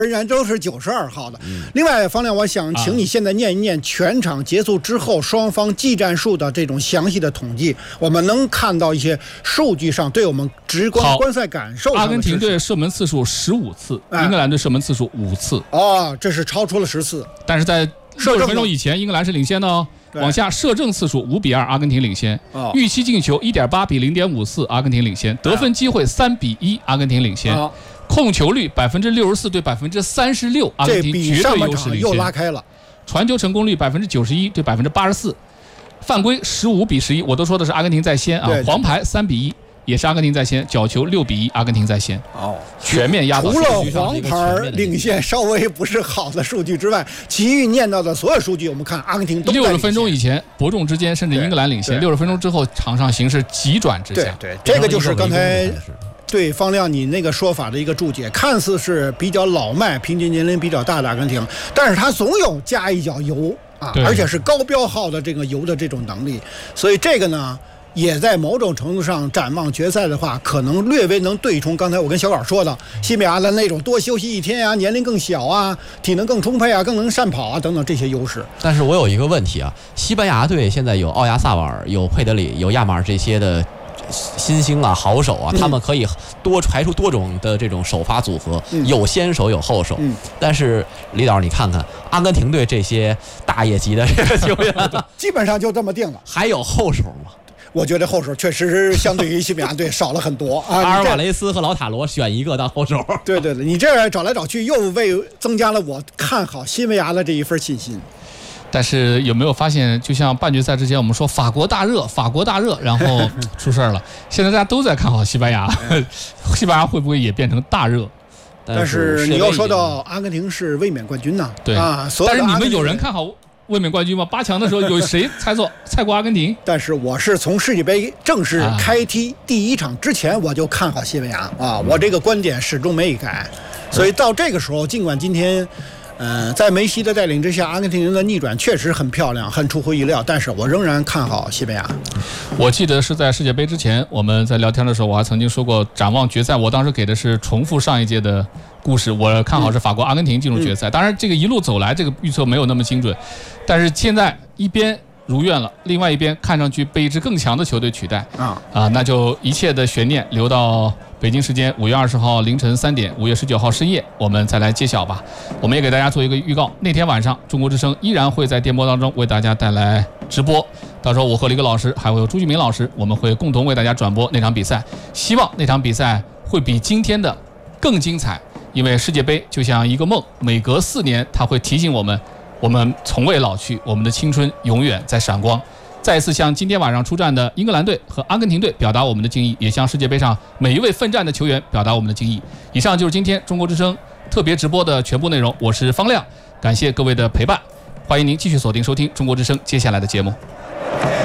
仍然都是92号的。另外方亮，我想请你现在念一念全场结束之后双方技战术的这种详细的统计，我们能看到一些数据上对我们直观观赛感受上的。 阿根廷队射门次数15次，英格兰队射门次数5次。 哦，这是超出了10次。 但是在60分钟以前，英格兰是领先的哦。往下射正次数5-2，阿根廷领先。预期进球1.8比0.54，阿根廷领先。得分机会3-1，阿根廷领先。控球率64%对36%，阿根廷绝对优势领先。 又拉开了。 传球成功率91%对84%，犯规15比11，我都说的是阿根廷在先啊。黄牌3-1。也是阿根廷在先，角球6-1，阿根廷在先。全面压倒。 除了黄牌领先稍微不是好的数据之外，其余念到的所有数据，我们看阿根廷都在领先。 60分钟以前伯仲之间，甚至英格兰领先。60分钟之后，场上形势急转直下。 对，这个就是刚才对方亮你那个说法的一个注解，看似是比较老迈、平均年龄比较大的阿根廷，但是他总有加一脚油啊，而且是高标号的这个油的这种能力，所以这个呢。也在某种程度上展望决赛的话，可能略微能对冲刚才我跟小稿说的西班牙的那种多休息1天啊，年龄更小啊，体能更充沛啊，更能善跑啊等等这些优势。 但是我有一个问题啊，西班牙队现在有奥亚萨瓦尔、有佩德里、有亚马尔这些的新星啊、好手啊，他们可以排出多种的这种首发组合，有先手有后手。但是李导，你看看阿根廷队这些大爷级的这个球员， 基本上就这么定了。 还有后手吗？ 我觉得后手确实相对于西班牙队少了很多啊。 阿尔瓦雷斯和老塔罗选一个当后手。 对，你这找来找去又增加了我看好西班牙的这一份信心。 但是有没有发现，就像半决赛之前我们说法国大热，然后出事了。现在大家都在看好西班牙，西班牙会不会也变成大热？ 但是你要说到阿根廷是卫冕冠军呢？ 对啊，但是你们有人看好卫冕冠军吗？8强的时候有谁猜过阿根廷？ 但是我是从世界杯正式开踢第一场之前我就看好西班牙啊，我这个观点始终没改。所以到这个时候，尽管今天在梅西的带领之下，阿根廷人的逆转确实很漂亮，很出乎意料，但是我仍然看好西班牙。 我记得是在世界杯之前，我们在聊天的时候，我还曾经说过展望决赛，我当时给的是重复上一届的故事，我看好是法国、阿根廷进入决赛。当然，这个一路走来，这个预测没有那么精准，但是现在一边如愿了，另外一边看上去被一支更强的球队取代那就一切的悬念留到北京时间5月20号凌晨3点，5月19号深夜，我们再来揭晓吧。我们也给大家做一个预告，那天晚上中国之声依然会在电波当中为大家带来直播，到时候我和李哥老师还会有朱俊明老师，我们会共同为大家转播那场比赛。希望那场比赛会比今天的更精彩，因为世界杯就像一个梦，每隔4年它会提醒我们从未老去，我们的青春永远在闪光。再一次向今天晚上出战的英格兰队和阿根廷队表达我们的敬意，也向世界杯上每一位奋战的球员表达我们的敬意。以上就是今天中国之声特别直播的全部内容，我是方亮，感谢各位的陪伴，欢迎您继续锁定收听中国之声接下来的节目。